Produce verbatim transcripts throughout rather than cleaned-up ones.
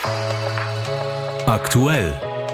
Aktuell.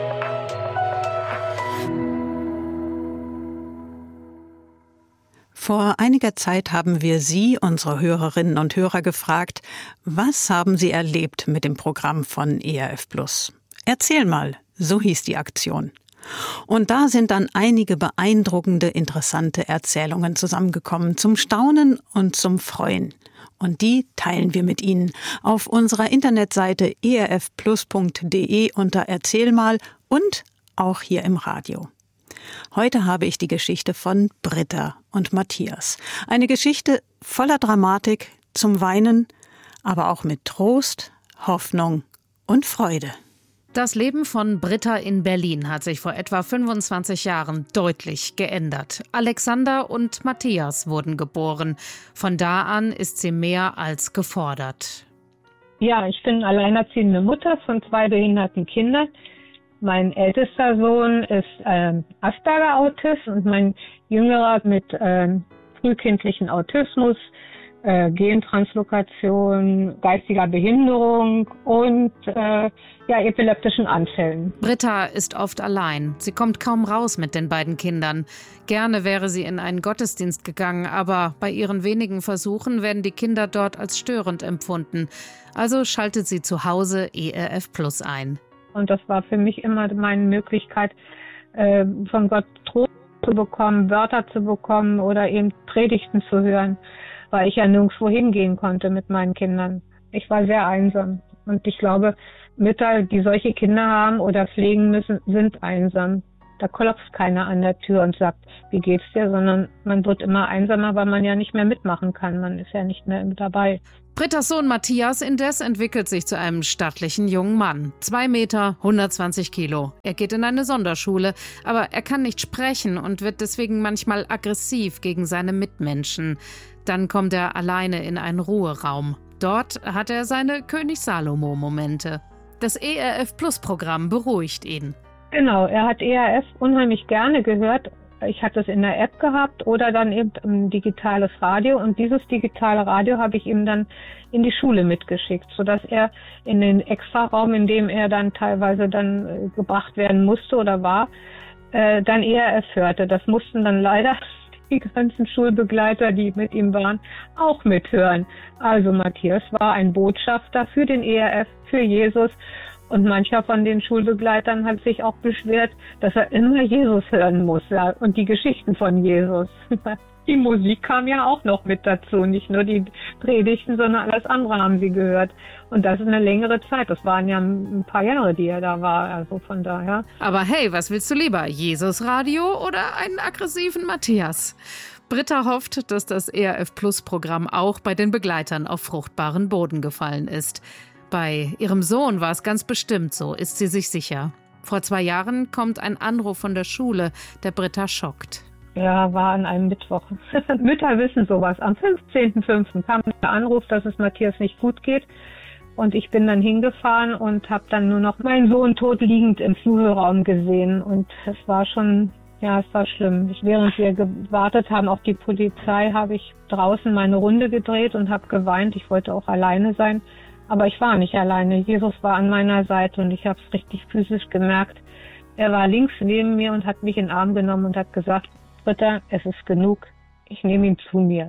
Vor einiger Zeit haben wir Sie, unsere Hörerinnen und Hörer, gefragt, was haben Sie erlebt mit dem Programm von E R F Plus? Erzähl mal, so hieß die Aktion. Und da sind dann einige beeindruckende, interessante Erzählungen zusammengekommen, zum Staunen und zum Freuen. Und die teilen wir mit Ihnen auf unserer Internetseite e r f plus punkt d e unter Erzähl mal und auch hier im Radio. Heute habe ich die Geschichte von Britta und Matthias. Eine Geschichte voller Dramatik, zum Weinen, aber auch mit Trost, Hoffnung und Freude. Das Leben von Britta in Berlin hat sich vor etwa fünfundzwanzig Jahren deutlich geändert. Alexander und Matthias wurden geboren. Von da an ist sie mehr als gefordert. Ja, ich bin alleinerziehende Mutter von zwei behinderten Kindern. Mein ältester Sohn ist ähm, Asperger-Autist und mein jüngerer mit ähm, frühkindlichen Autismus, äh, Gentranslokation, geistiger Behinderung und äh, ja, epileptischen Anfällen. Britta ist oft allein. Sie kommt kaum raus mit den beiden Kindern. Gerne wäre sie in einen Gottesdienst gegangen, aber bei ihren wenigen Versuchen werden die Kinder dort als störend empfunden. Also schaltet sie zu Hause E R F Plus ein. Und das war für mich immer meine Möglichkeit, äh, von Gott Trost zu bekommen, Wörter zu bekommen oder eben Predigten zu hören, weil ich ja nirgendwo hingehen konnte mit meinen Kindern. Ich war sehr einsam. Und ich glaube, Mütter, die solche Kinder haben oder pflegen müssen, sind einsam. Da klopft keiner an der Tür und sagt, wie geht's dir, sondern man wird immer einsamer, weil man ja nicht mehr mitmachen kann. Man ist ja nicht mehr dabei. Brittas Sohn Matthias indes entwickelt sich zu einem stattlichen jungen Mann. Zwei Meter, hundertzwanzig Kilo. Er geht in eine Sonderschule, aber er kann nicht sprechen und wird deswegen manchmal aggressiv gegen seine Mitmenschen. Dann kommt er alleine in einen Ruheraum. Dort hat er seine König Salomo-Momente. Das E R F Plus-Programm beruhigt ihn. Genau, er hat E R F unheimlich gerne gehört. Ich hatte es in der App gehabt oder dann eben ein digitales Radio. Und dieses digitale Radio habe ich ihm dann in die Schule mitgeschickt, sodass er in den Extraraum, in dem er dann teilweise dann äh, gebracht werden musste oder war, äh, dann E R F hörte. Das mussten dann leider die ganzen Schulbegleiter, die mit ihm waren, auch mithören. Also Matthias war ein Botschafter für den E R F, für Jesus. Und mancher von den Schulbegleitern hat sich auch beschwert, dass er immer Jesus hören muss, ja, und die Geschichten von Jesus. Die Musik kam ja auch noch mit dazu, nicht nur die Predigten, sondern alles andere haben sie gehört. Und das ist eine längere Zeit. Das waren ja ein paar Jahre, die er da war, also von daher. Aber hey, was willst du lieber, Jesus-Radio oder einen aggressiven Matthias? Britta hofft, dass das E R F Plus-Programm auch bei den Begleitern auf fruchtbaren Boden gefallen ist. Bei ihrem Sohn war es ganz bestimmt so, ist sie sich sicher. Vor zwei Jahren kommt ein Anruf von der Schule, der Britta schockt. Ja, war an einem Mittwoch. Mütter wissen sowas. Am fünfzehnten fünften kam der Anruf, dass es Matthias nicht gut geht. Und ich bin dann hingefahren und habe dann nur noch meinen Sohn tot liegend im Flurraum gesehen. Und es war schon, ja, es war schlimm. Ich, während wir gewartet haben auf die Polizei, habe ich draußen meine Runde gedreht und habe geweint. Ich wollte auch alleine sein. Aber ich war nicht alleine. Jesus war an meiner Seite und ich habe es richtig physisch gemerkt. Er war links neben mir und hat mich in den Arm genommen und hat gesagt, Britta, es ist genug. Ich nehme ihn zu mir.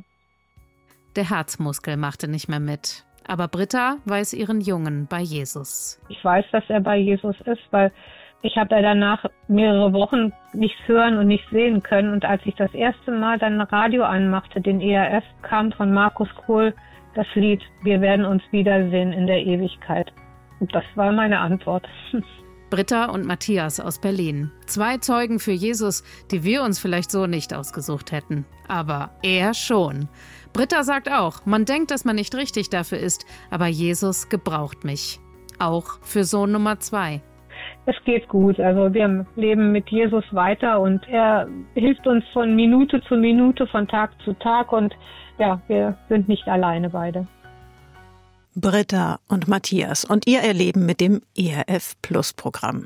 Der Herzmuskel machte nicht mehr mit. Aber Britta weiß ihren Jungen bei Jesus. Ich weiß, dass er bei Jesus ist, weil ich habe ja danach mehrere Wochen nichts hören und nichts sehen können. Und als ich das erste Mal dann Radio anmachte, den E R F, kam von Markus Kohl das Lied, wir werden uns wiedersehen in der Ewigkeit. Und das war meine Antwort. Britta und Matthias aus Berlin. Zwei Zeugen für Jesus, die wir uns vielleicht so nicht ausgesucht hätten. Aber er schon. Britta sagt auch, man denkt, dass man nicht richtig dafür ist, aber Jesus gebraucht mich. Auch für Sohn Nummer zwei. Es geht gut. Also wir leben mit Jesus weiter und er hilft uns von Minute zu Minute, von Tag zu Tag und ja, wir sind nicht alleine beide. Britta und Matthias und ihr Erleben mit dem E R F Plus Programm.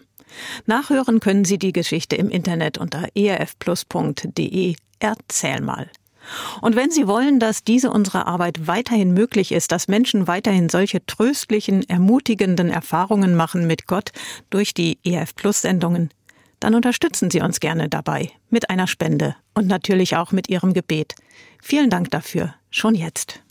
Nachhören können Sie die Geschichte im Internet unter e r f plus punkt d e. Erzähl mal. Und wenn Sie wollen, dass diese unsere Arbeit weiterhin möglich ist, dass Menschen weiterhin solche tröstlichen, ermutigenden Erfahrungen machen mit Gott durch die E R F Plus Sendungen, dann unterstützen Sie uns gerne dabei mit einer Spende und natürlich auch mit Ihrem Gebet. Vielen Dank dafür, schon jetzt.